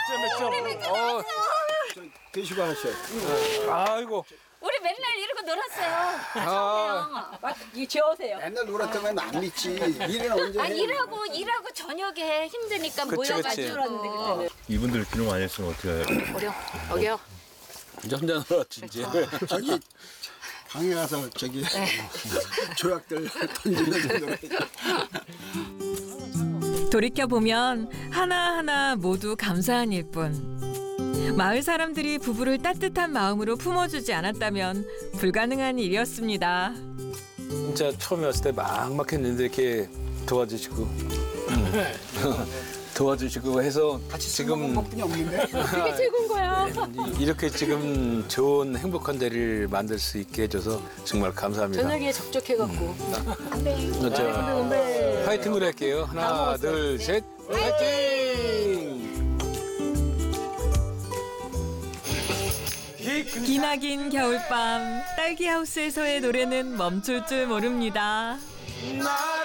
몇 점? 드시고 하셔. 아이고. 우리 맨날 이러고 놀았어요. 아, 이 지어오세요. 맨날 놀았다면 안 믿지. 일은 언제 해? 일하고 저녁에 힘드니까 그치, 모여가지고. 이분들 기능 안 했으면 어떻게 해요? 어려. 이제 혼자 놀았지 이제. 저기 방에 가서 저기 조약들 던지면서 놀아. 돌이켜보면 하나하나 모두 감사한 일뿐. 마을 사람들이 부부를 따뜻한 마음으로 품어주지 않았다면 불가능한 일이었습니다. 진짜 처음에 왔을 때 막막했는데 이렇게 도와주시고 도와주시고 해서 지금 것뿐이 없는데. 그게 최고인 거야. 이렇게 지금 좋은 행복한 자리를 만들 수 있게 해줘서 정말 감사합니다. 저녁에 적적해갖고. 자, 파이팅으로 할게요. 하나, 둘, 셋, 파이팅! 기나긴 겨울밤 딸기 하우스에서의 노래는 멈출 줄 모릅니다. 나